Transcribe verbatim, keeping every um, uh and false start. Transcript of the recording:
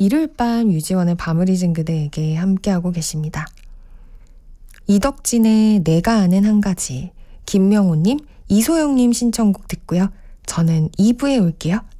일요일 밤 유지원의 밤을 잊은 그대에게 함께하고 계십니다. 이덕진의 내가 아는 한 가지, 김명호님, 이소영님 신청곡 듣고요. 저는 이 부에 올게요.